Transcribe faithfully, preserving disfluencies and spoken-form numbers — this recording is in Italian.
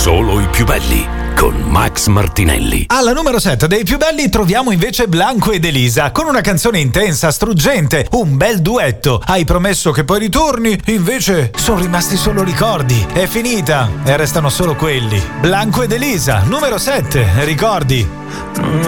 Solo i più belli con Max Martinelli. Alla numero sette dei più belli troviamo invece Blanco ed Elisa con una canzone intensa, struggente, un bel duetto. Hai promesso che poi ritorni, invece sono rimasti solo ricordi. È finita e restano solo quelli. Blanco ed Elisa, numero sette, ricordi.